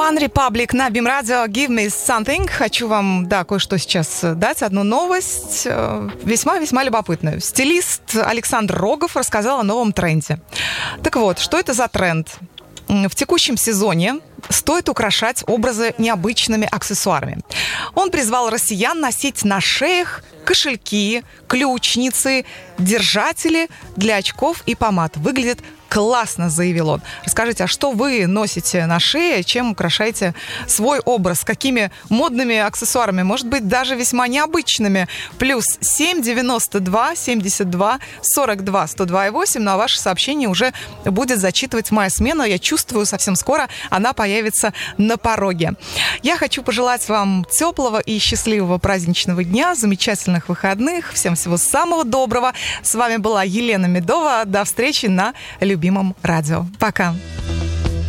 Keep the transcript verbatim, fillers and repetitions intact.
One Republic на Beam Radio, Give Me Something. Хочу вам, да, кое-что сейчас дать, одну новость, весьма-весьма любопытную. Стилист Александр Рогов рассказал о новом тренде. Так вот, что это за тренд? В текущем сезоне стоит украшать образы необычными аксессуарами. Он призвал россиян носить на шеях кошельки, ключницы, держатели для очков и помад. Выглядит классно, заявил он. Расскажите, а что вы носите на шее, чем украшаете свой образ? Какими модными аксессуарами? Может быть, даже весьма необычными. Плюс семь девяносто два семьдесят два сорок два сто два и восемь. Ну а ваше сообщение уже будет зачитывать моя смена. Я чувствую, совсем скоро она появится на пороге. Я хочу пожелать вам теплого и счастливого праздничного дня, замечательных выходных. Всем всего самого доброго. С вами была Елена Медова. До встречи на любимом радио. Пока.